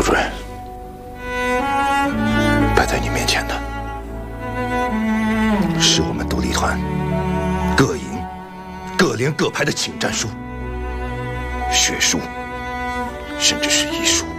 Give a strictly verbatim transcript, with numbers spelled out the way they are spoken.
主任，摆在你面前的是我们独立团各营、各连、各排的请战书、血书，甚至是遗书。